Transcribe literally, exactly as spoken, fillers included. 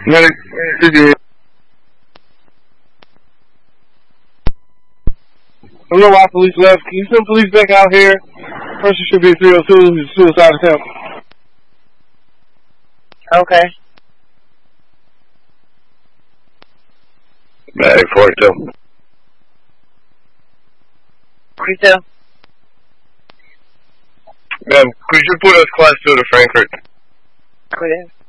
Medic, you're good. I don't know why police left. Can you send police back out here? Person should be three oh two, who's a suicide attempt. Okay. Medic, forty-two. forty-two. Ma'am, could you put us class two to Frankfurt? Okay.